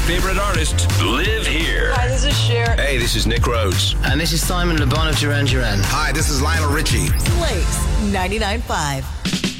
favorite artists live here. Hi, this is Cher. Hey, this is Nick Rhodes. And this is Simon Le Bon of Duran Duran. Hi, this is Lionel Richie. Blaze 99.5.